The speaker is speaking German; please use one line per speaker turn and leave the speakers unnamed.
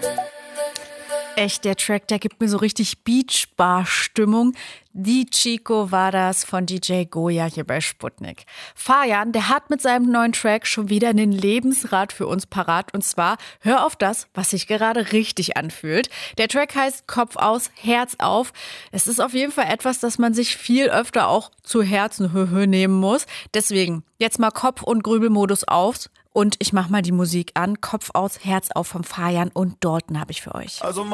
Echt, der Track, der gibt mir so richtig Beachbar-Stimmung. Die Chico war das von DJ Goya hier bei Sputnik. Fajan, der hat mit seinem neuen Track schon wieder einen Lebensrat für uns parat. Und zwar, hör auf das, was sich gerade richtig anfühlt. Der Track heißt Kopf aus, Herz auf. Es ist auf jeden Fall etwas, das man sich viel öfter auch zu Herzen nehmen muss. Deswegen, jetzt mal Kopf- und Grübelmodus auf. Und ich mach mal die Musik an. Kopf aus, Herz auf vom Fajan und Dalton habe ich für euch.
Also